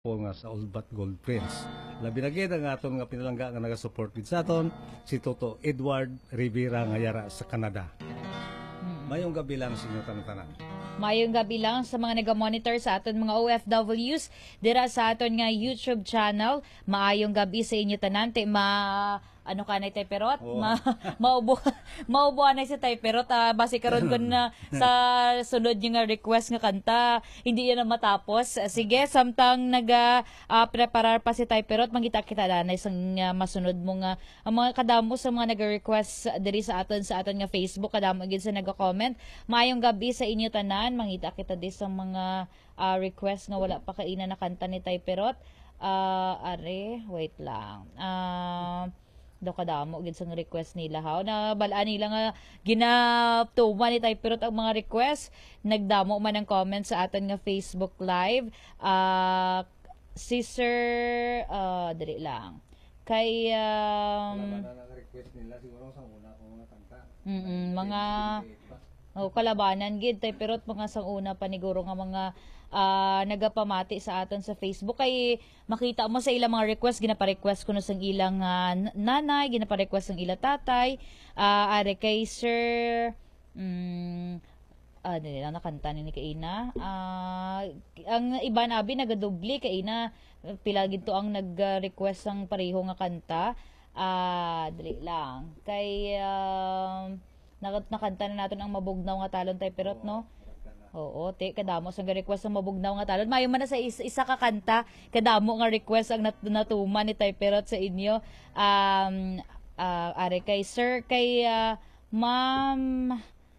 po nga sa Old Bat Gold Prince. Labi na gid ang aton nga pinalangga nga naga-support gid sa aton si Toto Edward Rivera nga yara sa Canada. Mayong gabi lang sa inyo tanan-tanan. Mayong gabi lang sa mga nag-monitor sa aton mga OFWs dira sa aton nga YouTube channel. Maayong gabi sa inyo tanan te ano ka na tay perot maubo na si tay perot base karon kun na sa sunod nga request nga kanta hindi yan na matapos. Sige, samtang preparar pa si tay perot mangita kita danay sang masunod mo nga ang mga kadamo sa mga nag-request diri sa aton nga Facebook, kadamo gid sa naga-comment. Maayong gabi sa inyo tanan, mangita kita di sa mga request nga wala pa kaina na kanta ni tay perot. Wait lang. Do kadamo gid sang request nila ha na balaan nila nga ginatuman ni tay perot ang mga request. Nagdamo man ang comments sa aton nga Facebook live. Si Sir dali lang kay request nila siguro sa una ko nga kanta. Mga kalabanan gid tay perot mga sang una paniguro nga mga nagapamati sa aton sa Facebook kay makita mo sa ilang mga request ginapa-request kuno sang ilang nanay, ginapa-request sang ilang tatay, are kay Sir nila nakanta ni kaina. Ang iba nabi nagadubli kaina pila gid to ang nag-request sang pareho nga kanta. Dali lang kay nakanta na naton ang mabugnaw nga talon tay perot no. Oo, kadamo sa request ang mabugnaw nga talon. Mayo man na sa isa ka kanta, kadamo nga request ang natuman ni tay perot sa inyo. Are kay Sir kay Ma'am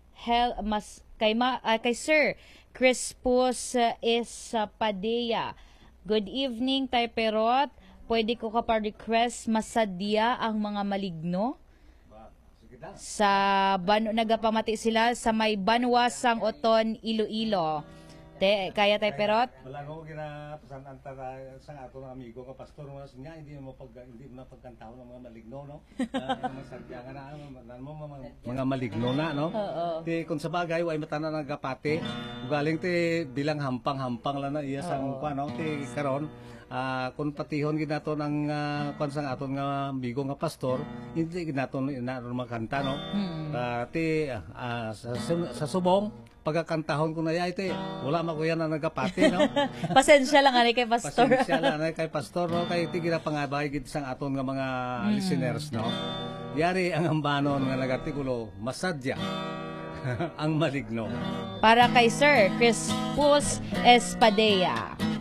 kay Sir Crispus Padilla. Good evening tay perot. Pwede ko ka pa request masadya ang mga maligno? Sa nagapamati sila sa may Banwasang Oton, Iloilo. Kaya tay perot? Wala ko ginapasan anta sa ato ng amigo ka pastor mo niya hindi mo pagkantaw ng mga maligno no. Masadya nga na mga maligno na no. Ti kun sa bagay way mata na nagapati. Galing ti bilang hampang-hampang lang na iya sang no. Ti karon kung patihon ginato ng konsang aton nga amigo nga pastor, hindi ginato na makanta no. Sa subong pagkakantahon ko na yay wala man ko yan na nagapati no. Pasensya lang ani kay pastor. Pasensya lang ani kay pastor no kay tigila pangabay gid sang aton nga mga listeners no. Yari ang ambanon nga nagartikulo masadya ang maligno. Para kay Sir Crispus Espadella.